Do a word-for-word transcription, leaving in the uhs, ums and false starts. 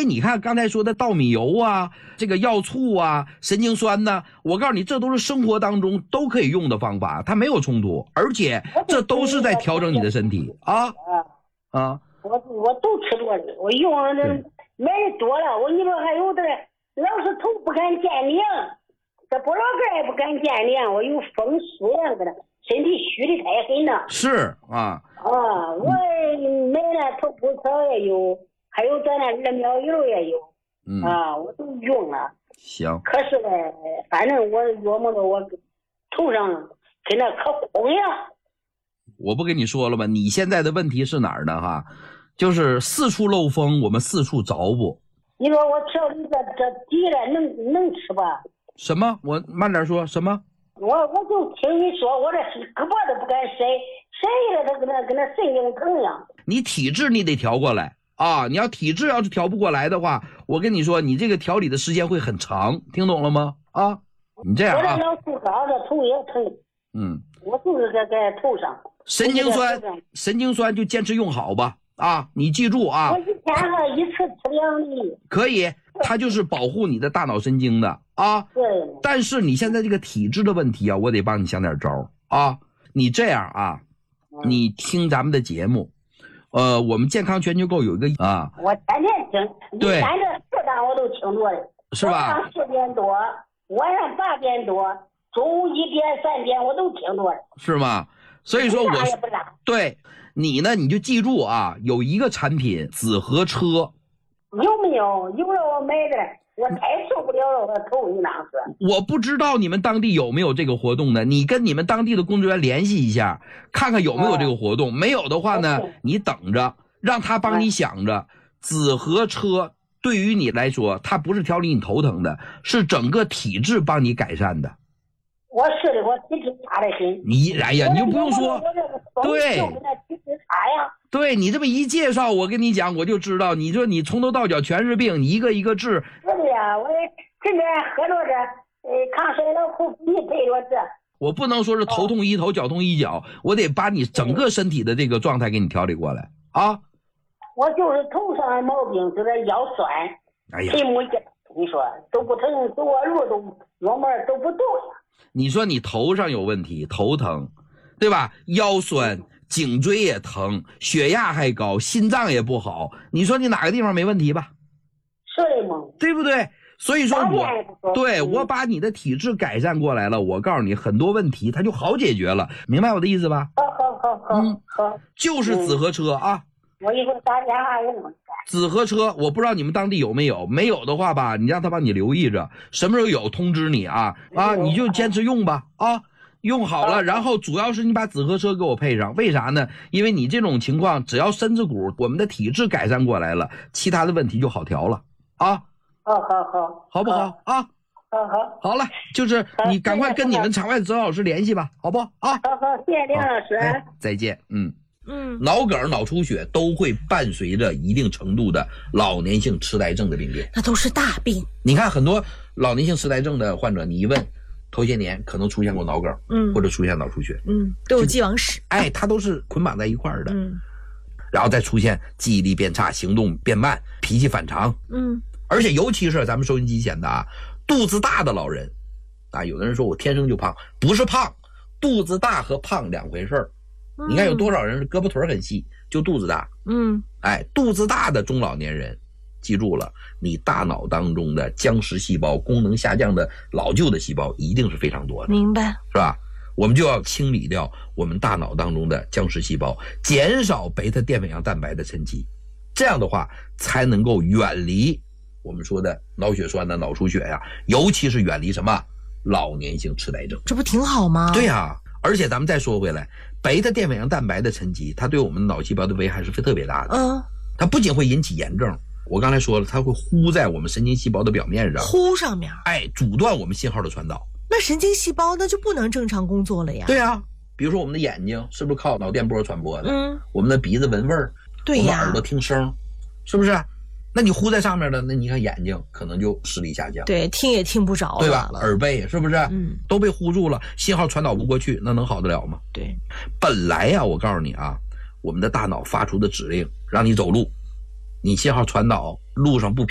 为你看刚才说的稻米油啊，这个药醋啊，神经酸呢，我告诉你，这都是生活当中都可以用的方法，它没有冲突，而且这都是在调整你的身体啊啊！ 我我都吃多了，我用的买的多了，我你说还有的老是头不敢见凉，这脖老根也不敢见凉，我有风湿呀，搁那身体虚的太狠了。 是啊啊，我买了头骨草也有，还有咱那二苗油也有，嗯啊，我都用了。 行。 可是呢，反正我琢磨着我头上跟那可红呀。 我不跟你说了吗？你现在的问题是哪儿呢？哈，就是四处漏风，我们四处着补。 你说我调理这这底了，能能吃吧？ 什么？我慢点说。什么？ 我我就听你说，我这胳膊都不敢伸，伸了，它跟那跟那神经疼一样。 你体质你得调过来啊！你要体质要是调不过来的话，我跟你说，你这个调理的时间会很长，听懂了吗？啊，你这样啊。 我这老树高，这头也疼。 嗯。 我就是在在头上。 神经酸，神经酸就坚持用好吧。啊，你记住啊。 我一天还一次吃两粒。 可以，它就是保护你的大脑神经的啊。 对。 但是你现在这个体质的问题啊，我得帮你想点招啊。你这样啊，嗯、你听咱们的节目，呃，我们健康全球购有一个啊。 我天天听。 对。 反正四档我都听多了。 是吧？ 早上四点多，晚上八点多。中午一点三点我都听多了， 是吗？所以说我也不拉对你呢，你就记住啊，有一个产品紫河车， 有没有？有了我买的，我太受不了了，我头一囊子。 我不知道你们当地有没有这个活动呢？你跟你们当地的工作人员联系一下，看看有没有这个活动。哦、没有的话呢，你等着，让他帮你想着。紫河车对于你来说，它不是调理你头疼的，是整个体质帮你改善的。 我是的，我体质差得很。 你哎呀，你就不用说，对，对你这么一介绍，我跟你讲，我就知道，你说你从头到脚全是病，你一个一个治。 是的呀，我这边喝着这，呃，抗衰老口服液配着这。 我不能说是头痛医头，脚痛医脚，我得把你整个身体的这个状态给你调理过来啊。 我就是头上的毛病，就是腰酸， 哎呀， 腿木筋，你说都不疼，走我路都腰门都不动呀。 你说你头上有问题，头疼，对吧？腰酸，颈椎也疼，血压还高，心脏也不好。你说你哪个地方没问题吧？ 是的吗？ 对不对？所以说我对我把你的体质改善过来了，我告诉你很多问题它就好解决了，明白我的意思吧？ 好好好好，嗯，好， 就是紫河车啊。 我一会儿打电话问。 紫河车，我不知道你们当地有没有，没有的话吧，你让他帮你留意着，什么时候有通知你啊啊，你就坚持用吧啊，用好了，然后主要是你把紫河车给我配上，为啥呢？因为你这种情况，只要身子骨我们的体质改善过来了，其他的问题就好调了啊。 好好好， 好不好啊？ 好好， 好了，就是你赶快跟你们场外指导老师联系吧，好不好？啊， 好好，谢谢梁老师， 哎，再见，嗯。 嗯， 脑梗、脑出血都会伴随着一定程度的老年性痴呆症的病变， 那都是大病。 你看很多老年性痴呆症的患者，你一问，头些年可能出现过脑梗，嗯，或者出现脑出血， 嗯，都有既往史。 哎，它都是捆绑在一块儿的， 嗯， 然后再出现记忆力变差、行动变慢、脾气反常， 嗯，而且尤其是咱们收音机前的啊，肚子大的老人，啊，有的人说我天生就胖，不是胖，肚子大和胖两回事儿。你看有多少人胳膊腿很细，就肚子大。 嗯， 哎，肚子大的中老年人，记住了，你大脑当中的僵实细胞、功能下降的老旧的细胞一定是非常多的。 明白， 是吧？我们就要清理掉我们大脑当中的僵实细胞，减少贝塔淀粉样蛋白的沉积，这样的话才能够远离我们说的脑血栓的脑出血呀、啊，尤其是远离什么老年性痴呆症。 这不挺好吗？ 对呀、啊。而且咱们再说回来，贝塔淀粉样蛋白的沉积，它对我们脑细胞的危害是特别大的。 嗯， 它不仅会引起炎症，我刚才说了，它会糊在我们神经细胞的表面上， 糊上面， 哎，阻断我们信号的传导。 那神经细胞那就不能正常工作了呀？ 对啊，比如说我们的眼睛是不是靠脑电波传播的？ 嗯， 我们的鼻子闻味儿， 对呀， 我们耳朵听声，是不是？那你糊在上面的，那你看眼睛可能就视力下降， 对，听也听不着了， 对吧？耳背是不是？ 嗯， 都被糊住了，信号传导不过去，那能好得了吗？ 对， 本来呀、啊，我告诉你啊，我们的大脑发出的指令让你走路，你信号传导路上不